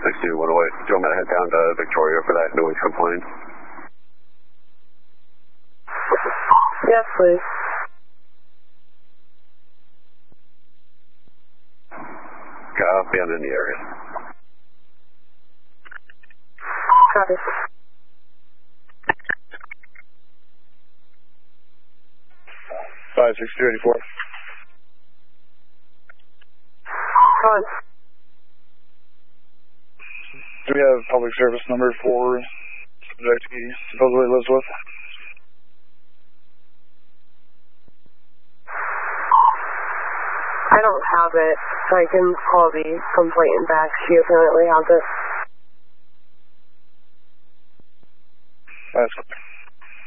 62-108. Do you want me to head down to Victoria for that noise complaint? Yes, please. I'll be in the area. Copy. Five 6284. Go on. Do we have public service number for subject he supposedly lives with? I don't have it, so I can call the complainant back. She apparently has it.